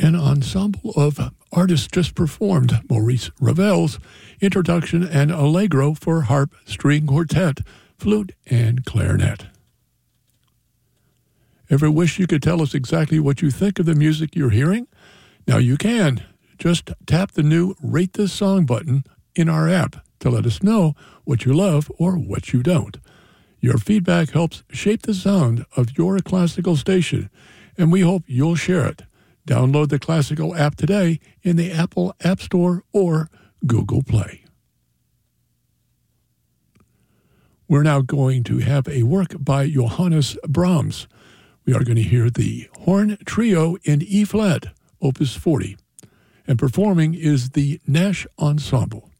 an ensemble of artists just performed Maurice Ravel's Introduction and Allegro for harp, string quartet, flute, and clarinet. Ever wish you could tell us exactly what you think of the music you're hearing? Now you can. Just tap the new Rate This Song button in our app to let us know what you love or what you don't. Your feedback helps shape the sound of your classical station, and we hope you'll share it. Download the Classical app today in the Apple App Store or Google Play. We're now going to have a work by Johannes Brahms. We are going to hear the Horn Trio in E-flat, Opus 40. And performing is the Nash Ensemble.